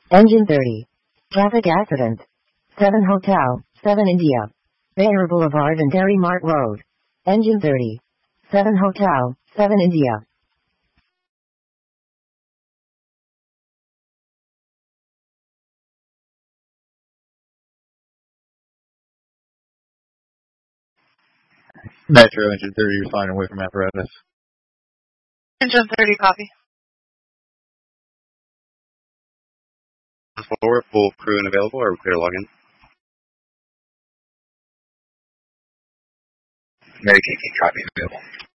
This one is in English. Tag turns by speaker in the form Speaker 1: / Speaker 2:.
Speaker 1: Engine 30. Traffic accident. 7 Hotel, 7 India. Bayer Boulevard and Dairy Mart Road. Engine 30. 7 Hotel, 7 India.
Speaker 2: Metro Engine 30 responding away from apparatus.
Speaker 3: Engine 30, copy.
Speaker 4: Forward, full crew and available, or clear login?
Speaker 5: Mary Kiki, copy available.